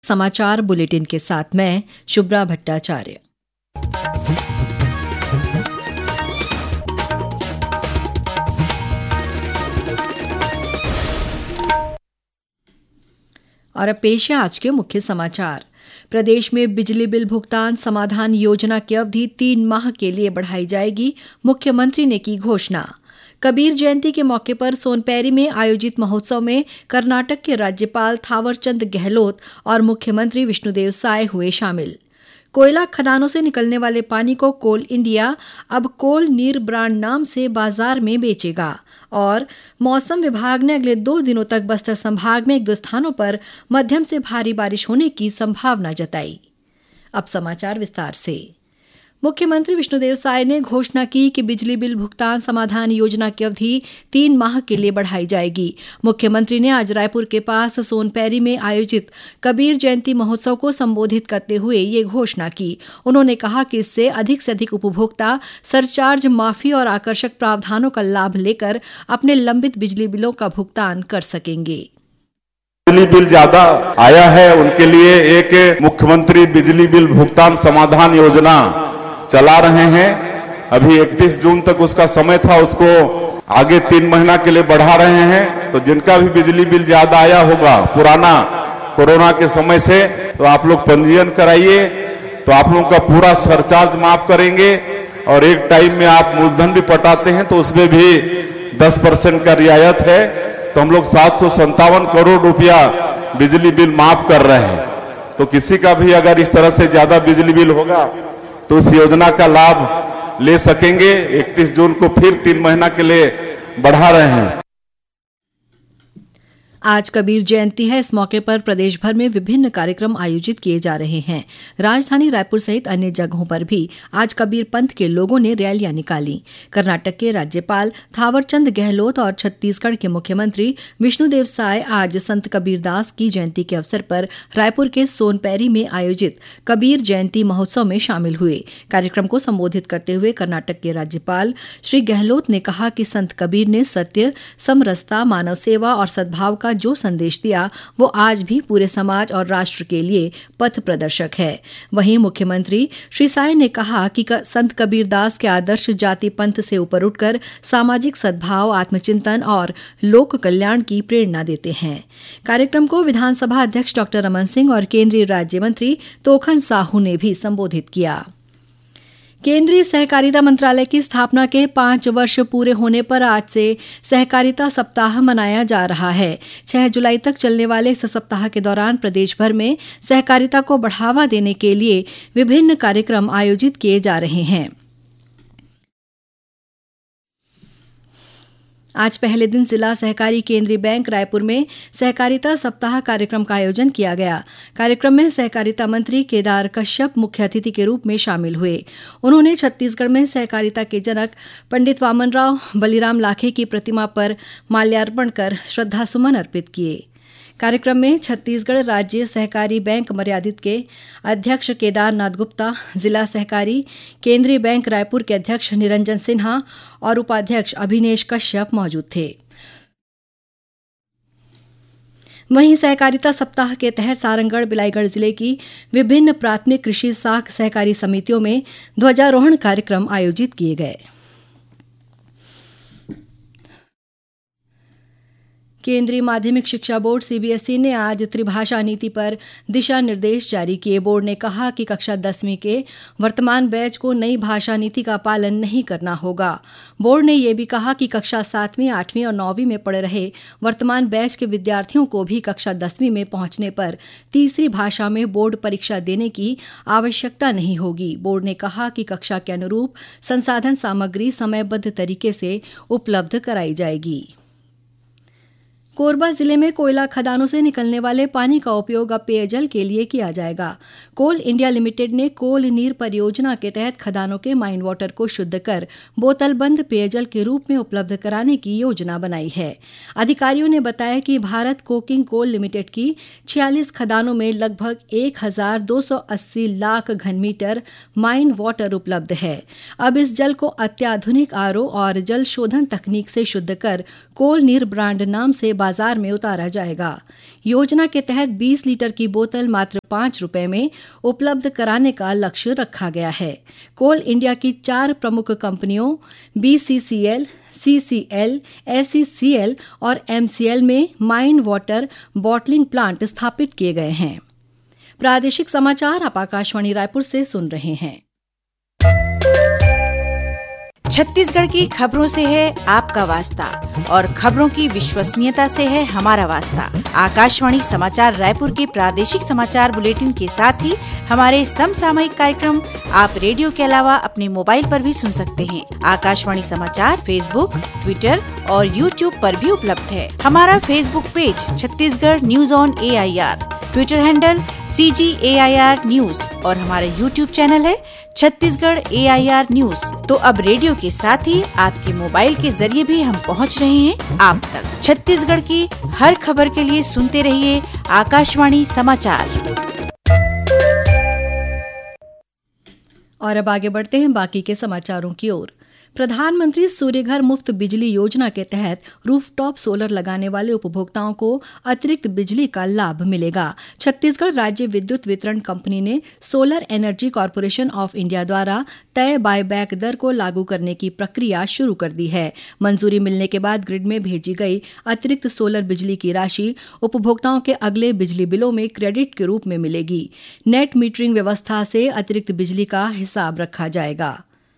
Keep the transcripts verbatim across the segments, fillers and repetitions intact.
समाचार बुलेटिन के साथ मैं शुभ्रा भट्टाचार्य। और अब पेश है आज के मुख्य समाचार। प्रदेश में बिजली बिल भुगतान समाधान योजना की अवधि तीन माह के लिए बढ़ाई जाएगी, मुख्यमंत्री ने की घोषणा। कबीर जयंती के मौके पर सोनपैरी में आयोजित महोत्सव में कर्नाटक के राज्यपाल थावरचंद गहलोत और मुख्यमंत्री विष्णुदेव साय हुए शामिल। कोयला खदानों से निकलने वाले पानी को कोल इंडिया अब कोल नीर ब्रांड नाम से बाजार में बेचेगा। और मौसम विभाग ने अगले दो दिनों तक बस्तर संभाग में एक दो स्थानों पर मध्यम से भारी बारिश होने की संभावना जताई। अब समाचार विस्तार से। मुख्यमंत्री विष्णुदेव साय ने घोषणा की कि बिजली बिल भुगतान समाधान योजना की अवधि तीन माह के लिए बढ़ाई जाएगी। मुख्यमंत्री ने आज रायपुर के पास सोनपैरी में आयोजित कबीर जयंती महोत्सव को संबोधित करते हुए ये घोषणा की। उन्होंने कहा कि इससे अधिक से अधिक उपभोक्ता सरचार्ज माफी और आकर्षक प्रावधानों का लाभ लेकर अपने लंबित बिजली बिलों का भुगतान कर सकेंगे। बिजली बिल ज्यादा आया है उनके लिए एक मुख्यमंत्री बिजली बिल भुगतान समाधान योजना चला रहे हैं। अभी इकतीस जून तक उसका समय था, उसको आगे तीन महीना के लिए बढ़ा रहे हैं। तो जिनका भी बिजली बिल ज्यादा आया होगा पुराना कोरोना के समय से, तो आप लोग पंजीयन कराइए, तो आप लोगों का पूरा सरचार्ज माफ करेंगे। और एक टाइम में आप मूलधन भी पटाते हैं तो उसमें भी दस परसेंट का रियायत है। तो हम लोग सात सौ संतावन करोड़ रुपया बिजली बिल माफ कर रहे हैं। तो किसी का भी अगर इस तरह से ज्यादा बिजली बिल होगा तो इस योजना का लाभ ले सकेंगे। इकतीस जून को फिर तीन महीना के लिए बढ़ा रहे हैं। आज कबीर जयंती है। इस मौके पर प्रदेश भर में विभिन्न कार्यक्रम आयोजित किए जा रहे हैं। राजधानी रायपुर सहित अन्य जगहों पर भी आज कबीर पंथ के लोगों ने रैलियां निकाली। कर्नाटक के राज्यपाल थावरचंद गहलोत और छत्तीसगढ़ के मुख्यमंत्री विष्णुदेव साय आज संत कबीरदास की जयंती के अवसर पर रायपुर के सोनपैरी में आयोजित कबीर जयंती महोत्सव में शामिल हुए। कार्यक्रम को संबोधित करते हुए कर्नाटक के राज्यपाल श्री गहलोत ने कहा कि संत कबीर ने सत्य, समरसता, मानव सेवा और सद्भाव का जो संदेश दिया वो आज भी पूरे समाज और राष्ट्र के लिए पथ प्रदर्शक है। वहीं मुख्यमंत्री श्री साय ने कहा कि संत कबीरदास के आदर्श जाति पंथ से ऊपर उठकर सामाजिक सद्भाव, आत्मचिंतन और लोक कल्याण की प्रेरणा देते हैं। कार्यक्रम को विधानसभा अध्यक्ष डॉक्टर रमन सिंह और केंद्रीय राज्य मंत्री तोखन साहू ने भी संबोधित किया। केंद्रीय सहकारिता मंत्रालय की स्थापना के पांच वर्ष पूरे होने पर आज से सहकारिता सप्ताह मनाया जा रहा है। छह जुलाई तक चलने वाले इस सप्ताह के दौरान प्रदेश भर में सहकारिता को बढ़ावा देने के लिए विभिन्न कार्यक्रम आयोजित किए जा रहे हैं। आज पहले दिन जिला सहकारी केंद्रीय बैंक रायपुर में सहकारिता सप्ताह कार्यक्रम का आयोजन किया गया। कार्यक्रम में सहकारिता मंत्री केदार कश्यप मुख्य अतिथि के रूप में शामिल हुए। उन्होंने छत्तीसगढ़ में सहकारिता के जनक पंडित वामनराव बलिराम लाखे की प्रतिमा पर माल्यार्पण कर श्रद्धासुमन अर्पित किए। कार्यक्रम में छत्तीसगढ़ राज्य सहकारी बैंक मर्यादित के अध्यक्ष केदारनाथ गुप्ता, जिला सहकारी केंद्रीय बैंक रायपुर के अध्यक्ष निरंजन सिन्हा और उपाध्यक्ष अभिनेश कश्यप मौजूद थे। वहीं सहकारिता सप्ताह के तहत सारंगढ़, बिलाईगढ़ जिले की विभिन्न प्राथमिक कृषि साख सहकारी समितियों में ध्वजारोहण कार्यक्रम आयोजित किए गए। केंद्रीय माध्यमिक शिक्षा बोर्ड सीबीएसई ने आज त्रिभाषा नीति पर दिशा निर्देश जारी किए। बोर्ड ने कहा कि कक्षा दसवीं के वर्तमान बैच को नई भाषा नीति का पालन नहीं करना होगा। बोर्ड ने यह भी कहा कि कक्षा सातवीं, आठवीं और नौवीं में पढ़ रहे वर्तमान बैच के विद्यार्थियों को भी कक्षा दसवीं में पहुंचने पर तीसरी भाषा में बोर्ड परीक्षा देने की आवश्यकता नहीं होगी। बोर्ड ने कहा कि कक्षा के अनुरूप संसाधन सामग्री समयबद्ध तरीके से उपलब्ध कराई जाएगी। कोरबा जिले में कोयला खदानों से निकलने वाले पानी का उपयोग अब पेयजल के लिए किया जाएगा। कोल इंडिया लिमिटेड ने कोल नीर परियोजना के तहत खदानों के माइन वाटर को शुद्ध कर बोतलबंद पेयजल के रूप में उपलब्ध कराने की योजना बनाई है। अधिकारियों ने बताया कि भारत कोकिंग कोल लिमिटेड की छियालीस खदानों में लगभग एक हजार दो सौ अस्सी लाख घन मीटर माइन वाटर उपलब्ध है। अब इस जल को अत्याधुनिक आरओ और जल शोधन तकनीक से शुद्ध कर कोल नीर ब्रांड नाम से बाजार में उतारा जाएगा। योजना के तहत बीस लीटर की बोतल मात्र पाँच रुपए में उपलब्ध कराने का लक्ष्य रखा गया है। कोल इंडिया की चार प्रमुख कंपनियों बीसीसीएल, सीसीएल, एसईसीएल और एमसीएल में माइन वाटर बॉटलिंग प्लांट स्थापित किए गए हैं। प्रादेशिक समाचार आप आकाशवाणी रायपुर से सुन रहे हैं। छत्तीसगढ़ की खबरों से है आपका वास्ता और खबरों की विश्वसनीयता से है हमारा वास्ता। आकाशवाणी समाचार रायपुर के प्रादेशिक समाचार बुलेटिन के साथ ही हमारे समसामयिक कार्यक्रम आप रेडियो के अलावा अपने मोबाइल पर भी सुन सकते हैं। आकाशवाणी समाचार फेसबुक, ट्विटर और यूट्यूब पर भी उपलब्ध है। हमारा Facebook page Chhattisgarh news on A I R, Twitter handle C ji A I R news और हमारा यूट्यूब चैनल है छत्तीसगढ़ ए आई आर न्यूज। तो अब रेडियो के साथ ही आपके मोबाइल के जरिए भी हम पहुंच रहे हैं आप तक। छत्तीसगढ़ की हर खबर के लिए सुनते रहिए आकाशवाणी समाचार। और अब आगे बढ़ते हैं बाकी के समाचारों की ओर। प्रधानमंत्री सूर्यघर मुफ्त बिजली योजना के तहत रूफटॉप सोलर लगाने वाले उपभोक्ताओं को अतिरिक्त बिजली का लाभ मिलेगा। छत्तीसगढ़ राज्य विद्युत वितरण कंपनी ने solar energy corporation of India द्वारा तय बायबैक दर को लागू करने की प्रक्रिया शुरू कर दी है। मंजूरी मिलने के बाद ग्रिड में भेजी गई अतिरिक्त सोलर बिजली की राशि उपभोक्ताओं के अगले बिजली बिलों में क्रेडिट के रूप में मिलेगी। नेट मीटरिंग व्यवस्था से अतिरिक्त बिजली का हिसाब रखा जाएगा।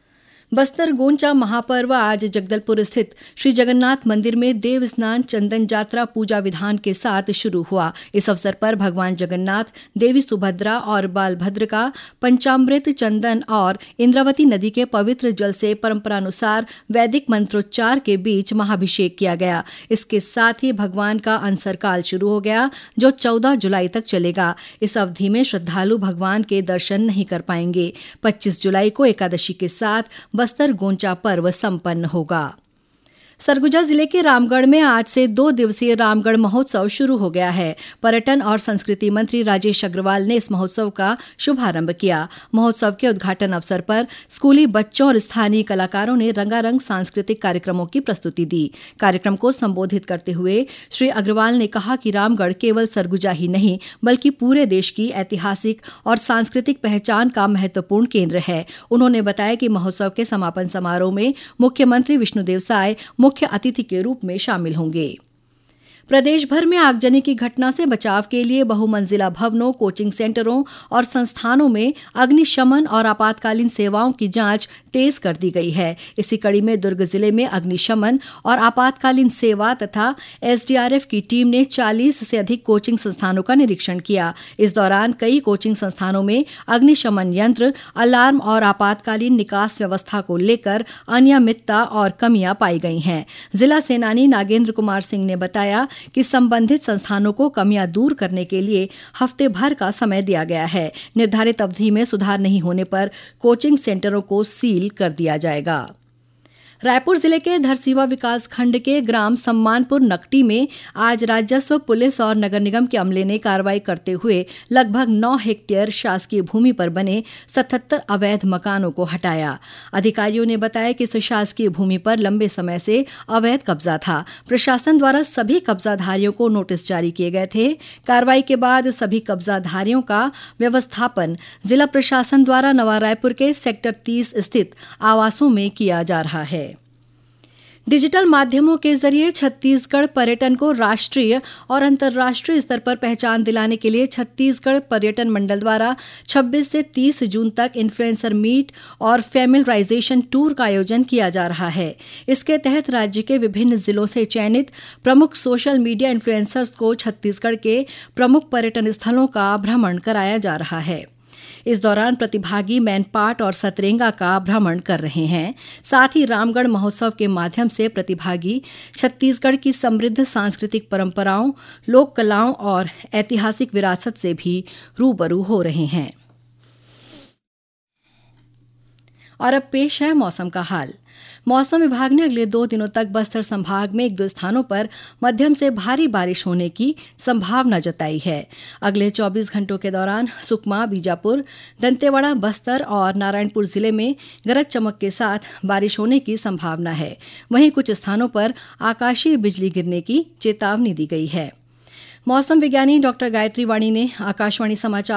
बस्तर गोंचा महापर्व आज जगदलपुर स्थित श्री जगन्नाथ मंदिर में देव स्नान, चंदन जात्रा, पूजा विधान के साथ शुरू हुआ। इस अवसर पर भगवान जगन्नाथ, देवी सुभद्रा और बालभद्र का पंचामृत, चंदन और इंद्रावती नदी के पवित्र जल से परंपरानुसार वैदिक मंत्रोच्चार के बीच महाभिषेक किया गया। इसके साथ ही भगवान का अनसर काल शुरू हो गया, जो चौदह जुलाई तक चलेगा। इस अवधि में श्रद्धालु भगवान के दर्शन नहीं कर पाएंगे। पच्चीस जुलाई को एकादशी के साथ बस्तर गोंचा पर्व संपन्न होगा। सरगुजा जिले के रामगढ़ में आज से दो दिवसीय रामगढ़ महोत्सव शुरू हो गया है। पर्यटन और संस्कृति मंत्री राजेश अग्रवाल ने इस महोत्सव का शुभारंभ किया। महोत्सव के उद्घाटन अवसर पर स्कूली बच्चों और स्थानीय कलाकारों ने रंगारंग सांस्कृतिक कार्यक्रमों की प्रस्तुति दी। कार्यक्रम को संबोधित करते हुए श्री अग्रवाल ने कहा कि रामगढ़ केवल सरगुजा ही नहीं बल्कि पूरे देश की ऐतिहासिक और सांस्कृतिक पहचान का महत्वपूर्ण केंद्र है। उन्होंने बताया कि महोत्सव के समापन समारोह में मुख्यमंत्री विष्णुदेव साय मुख्य अतिथि के रूप में शामिल होंगे। प्रदेश भर में आगजनी की घटना से बचाव के लिए बहुमंजिला भवनों, कोचिंग सेंटरों और संस्थानों में अग्निशमन और आपातकालीन सेवाओं की जांच तेज कर दी गई है। इसी कड़ी में दुर्ग जिले में अग्निशमन और आपातकालीन सेवा तथा एस डी आर एफ की टीम ने चालीस से अधिक कोचिंग संस्थानों का निरीक्षण किया। इस दौरान कई कोचिंग संस्थानों में अग्निशमन यंत्र, अलार्म और आपातकालीन निकास व्यवस्था को लेकर अनियमितता और कमियां पाई गई हैं। जिला सेनानी नागेंद्र कुमार सिंह ने बताया कि संबंधित संस्थानों को कमियां दूर करने के लिए हफ्ते भर का समय दिया गया है। निर्धारित अवधि में सुधार नहीं होने पर कोचिंग सेंटरों को सील कर दिया जाएगा। रायपुर जिले के धरसीवा विकास खंड के ग्राम सम्मानपुर नकटी में आज राजस्व, पुलिस और नगर निगम के अमले ने कार्रवाई करते हुए लगभग नौ हेक्टेयर शासकीय भूमि पर बने सतहत्तर अवैध मकानों को हटाया। अधिकारियों ने बताया कि इस शासकीय भूमि पर लंबे समय से अवैध कब्जा था। प्रशासन द्वारा सभी कब्जाधारियों को नोटिस जारी किए गए थे। कार्रवाई के बाद सभी कब्जाधारियों का व्यवस्थापन जिला प्रशासन द्वारा नवा रायपुर के सेक्टर तीस स्थित आवासों में किया जा रहा है। डिजिटल माध्यमों के जरिए छत्तीसगढ़ पर्यटन को राष्ट्रीय और अंतर्राष्ट्रीय स्तर पर पहचान दिलाने के लिए छत्तीसगढ़ पर्यटन मंडल द्वारा छब्बीस से तीस जून तक इन्फ्लुएंसर मीट और फैमिलराइजेशन टूर का आयोजन किया जा रहा है। इसके तहत राज्य के विभिन्न जिलों से चयनित प्रमुख सोशल मीडिया इन्फ्लुएंसर्स को छत्तीसगढ़ के प्रमुख पर्यटन स्थलों का भ्रमण कराया जा रहा है। इस दौरान प्रतिभागी मैनपाट और सतरेंगा का भ्रमण कर रहे हैं। साथ ही रामगढ़ महोत्सव के माध्यम से प्रतिभागी छत्तीसगढ़ की समृद्ध सांस्कृतिक परंपराओं, लोक कलाओं और ऐतिहासिक विरासत से भी रूबरू हो रहे हैं। और अब पेश है मौसम का हाल। मौसम विभाग ने अगले दो दिनों तक बस्तर संभाग में एक दो स्थानों पर मध्यम से भारी बारिश होने की संभावना जताई है। अगले चौबीस घंटों के दौरान सुकमा, बीजापुर, दंतेवाड़ा, बस्तर और नारायणपुर जिले में गरज चमक के साथ बारिश होने की संभावना है। वहीं कुछ स्थानों पर आकाशीय बिजली गिरने की चेतावनी दी गई है। मौसम विज्ञानी डॉक्टर गायत्री वाणी ने आकाशवाणी समाचार